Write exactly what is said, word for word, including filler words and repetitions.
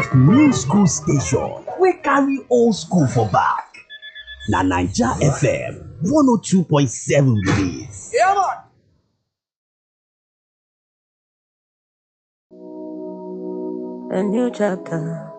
New school station wey carry old school for back. Na Naija F M one oh two point seven be dis. Yeah, man. A new chapter,